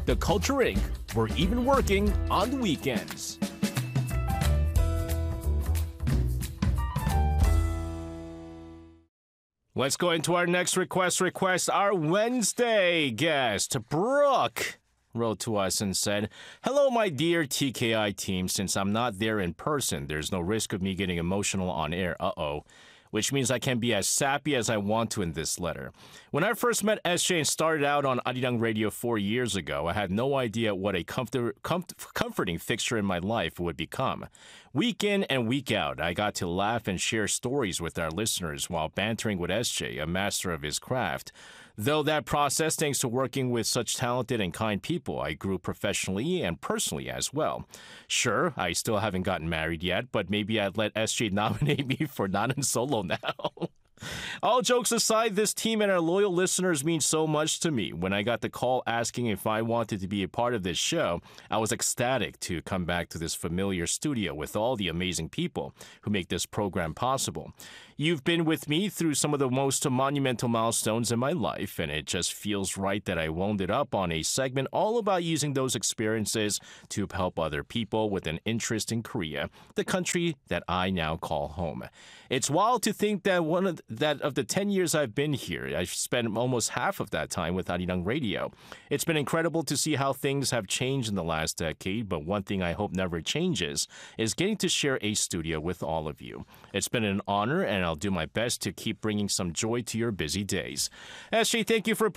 The Culture Inc. We're even working on the weekends. Let's go into our next request. Our Wednesday guest, Brooke, wrote to us and said, "Hello, my dear TKI team. Since I'm not there in person, there's no risk of me getting emotional on air. Which means I can be as sappy as I want to in this letter. When I first met SJ and started out on Arirang Radio 4 years ago, I had no idea what a comforting fixture in my life would become. Week in and week out, I got to laugh and share stories with our listeners while bantering with SJ, a master of his craft. Though that process, thanks to working with such talented and kind people, I grew professionally and personally as well. Sure, I still haven't gotten married yet, but maybe I'd let SJ nominate me for Nanan Solo now." All jokes aside, this team and our loyal listeners mean so much to me. When I got the call asking if I wanted to be a part of this show, I was ecstatic to come back to this familiar studio with all the amazing people who make this program possible. You've been with me through some of the most monumental milestones in my life, and it just feels right that I wound it up on a segment all about using those experiences to help other people with an interest in Korea, the country that I now call home. It's wild to think that of the 10 years I've been here, I've spent almost half of that time with Arirang Radio. It's been incredible to see how things have changed in the last decade, but one thing I hope never changes is getting to share a studio with all of you. It's been an honor, and I'll do my best to keep bringing some joy to your busy days. SJ, thank you for